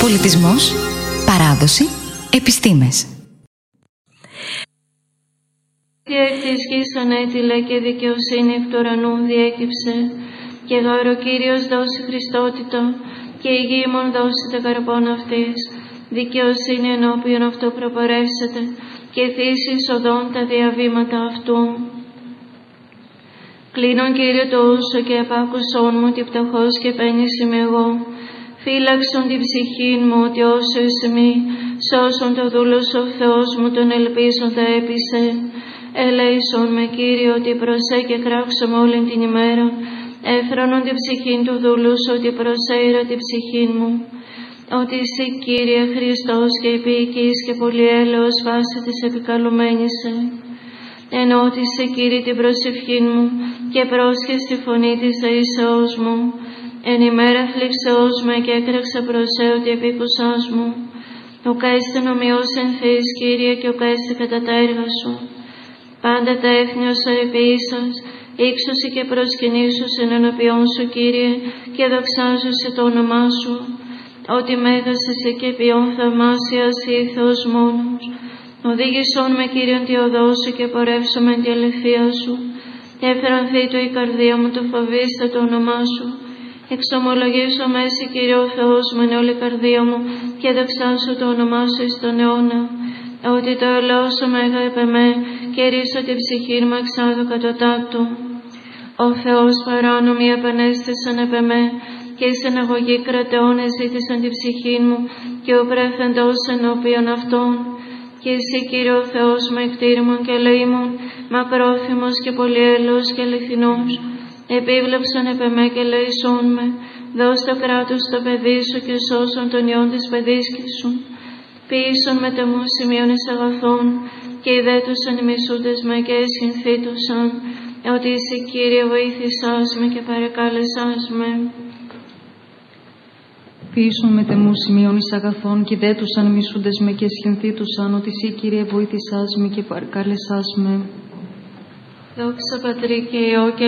Πολιτισμός, παράδοση, επιστήμες. Τι εκ της γης ανέτειλε και δικαιοσύνη εκ του ουρανού διέκυψε, και γάρο Κύριος δώσει Χριστότητα, και η γη ημών δώσετε καρπών αυτής. Δικαιοσύνη ενώπιον αυτού προπορεύσετε, και θύση οδόν τα διαβήματα αυτού. Κλείνον Κύριε το ούσο και επάκουσόν μου ότι πτωχός και πένης είμαι εγώ. Φύλαξον την ψυχή μου ότι όσο εις μη, σώσον το δούλος ο Θεός μου τον ελπίζοντα έπεισε. Ελέησον με Κύριε ότι προσέ και κράξομαι όλη την ημέρα. Έφρανον την ψυχήν του δούλου σου ότι προσέειρα την ψυχήν μου. Ότι εσύ Κύριε Χριστός και επίοικης και πολυέλεος βάση της επικαλουμένησε. Ενώ ότι σε Κύριε την προσευχή μου και πρόσχε στη φωνή της δεήσεώς μου. Εν ημέρα θλίψεώς με και έκραξα προσέ ότι επίκουσάς μου. Ο καίστε νομιός εν Θεής Κύριε και ο καίστε κατά τα έργα σου. Πάντα τα έθνη όσα επίησας, ύξωση και προσκυνήσουσεν ενώπιόν σου Κύριε και δοξάζωσε το όνομά σου. Ότι μέγασεσαι και ποιόν θαυμάσιας ή Θεός μόνος. Οδήγησόν με Κύριον τη οδό σου και πορεύσομαι τη αληθεία σου. Έφερανθή του η καρδία μου το φοβήστε το όνομά σου. Εξομολογήσω μέση Κύριε ο Θεός μου εν όλη η καρδία μου και δοξάσω το όνομά σου εις τον αιώνα. Ότι το ελαιό σου μέγα επεμέ και ρίσω την ψυχή μου εξάδω κατωτάτου. Ο Θεός παράνομοι επανέστησαν επεμέ και η συναγωγή κρατεών εζήτησαν την ψυχή μου και ο πρέφεντος ενώπιον αυτών. Και εσύ Κύριε ο Θεός μου εκτήρημον και ελεήμον, μακρόθυμος και πολυέλεος και αληθινός. Επίβλεψον επεμέ και ελεησόν με, δώσ' το κράτος στο παιδί σου και σώσον τον ιόν της παιδίσκης σου. Ποιήσον με τεμού σημείων εις αγαθών και ιδέτουσαν οι μισούντες με και εσυνθήτουσαν, ότι εσύ Κύριε βοήθησάς με και παρεκάλεσάς με. Ποιήσον με τεμού σημείων εις αγαθών και ιδέτουσαν οι μισούντες με και εσυνθήτουσαν, ότι εσύ Κύριε βοήθησάς με και παρεκάλεσάς με. Δόξα Πατρί και Υιό και